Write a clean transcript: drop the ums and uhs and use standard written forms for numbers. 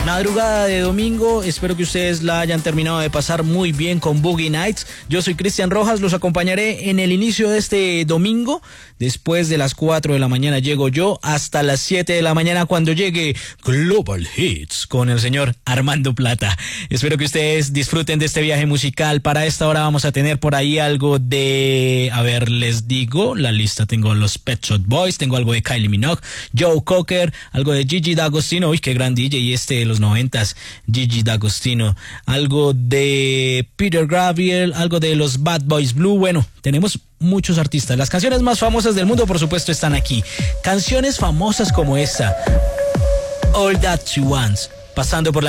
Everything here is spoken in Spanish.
Madrugada de domingo, espero que ustedes la hayan terminado de pasar muy bien con Boogie Nights. Yo soy Cristian Rojas, los acompañaré en el inicio de este domingo. Después de las 4 de la mañana llego yo hasta las 7 de la mañana cuando llegue Global Hits con el señor Armando Plata. Espero que ustedes disfruten de este viaje musical. Para esta hora vamos a tener por ahí algo de... A ver, les digo, la lista. Tengo los Pet Shop Boys, tengo algo de Kylie Minogue, Joe Cocker, algo de Gigi D'Agostino. Uy, qué gran DJ y de los 90s, Gigi D'Agostino, algo de Peter Gabriel, algo de los Bad Boys Blue. Bueno, tenemos muchos artistas. Las canciones más famosas del mundo, por supuesto, están aquí. Canciones famosas como esta, All That She Wants, pasando por la